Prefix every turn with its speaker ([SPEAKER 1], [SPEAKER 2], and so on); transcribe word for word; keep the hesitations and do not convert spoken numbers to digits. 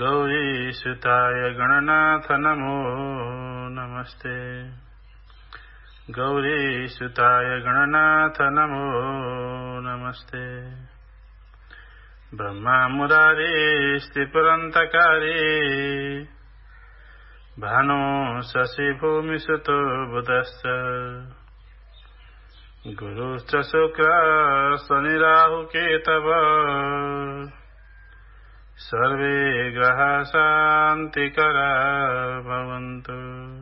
[SPEAKER 1] गौरीसुताय गणनाथ नमो नमस्ते। गौरीसुताय गणनाथ नमो नमस्ते। ब्रह्मा मुरारी स्त्रिपुरन्तकारी भानु शशि भूमिसुतो बुधश्च गुरुश्च शुक्रः शनि राहु केतवः सर्वे ग्रहाः शान्तिकराः भवन्तु।